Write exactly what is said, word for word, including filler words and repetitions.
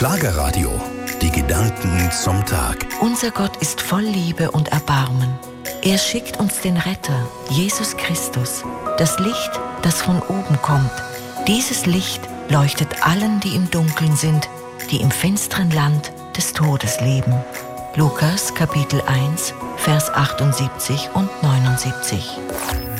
Schlagerradio. Die Gedanken zum Tag. Unser Gott ist voll Liebe und Erbarmen. Er schickt uns den Retter, Jesus Christus, das Licht, das von oben kommt. Dieses Licht leuchtet allen, die im Dunkeln sind, die im finsteren Land des Todes leben. Lukas Kapitel eins, Vers achtundsiebzig und neunundsiebzig.